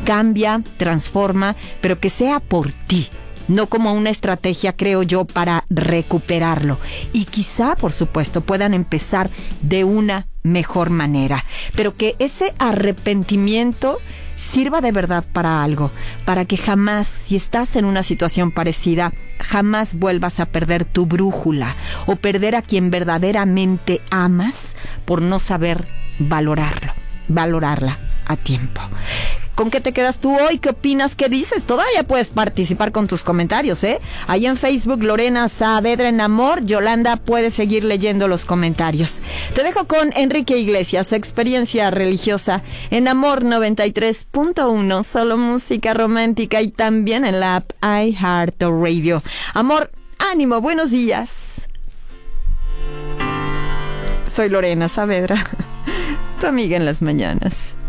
cambia, transforma, pero que sea por ti. No como una estrategia, creo yo, para recuperarlo. Y quizá, por supuesto, puedan empezar de una mejor manera. Pero que ese arrepentimiento sirva de verdad para algo. Para que jamás, si estás en una situación parecida, jamás vuelvas a perder tu brújula o perder a quien verdaderamente amas por no saber valorarla a tiempo. ¿Con qué te quedas tú hoy? ¿Qué opinas? ¿Qué dices? Todavía puedes participar con tus comentarios, ¿eh? Ahí en Facebook, Lorena Saavedra en Amor. Yolanda puede seguir leyendo los comentarios. Te dejo con Enrique Iglesias, Experiencia Religiosa, en Amor 93.1, solo música romántica, y también en la app iHeartRadio. Amor, ánimo, buenos días. Soy Lorena Saavedra, tu amiga en las mañanas.